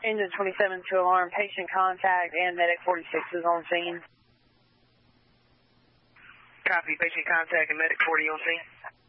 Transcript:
Engine 27 to alarm, patient contact, and medic 46 is on scene. Copy, patient contact and medic 40 on scene.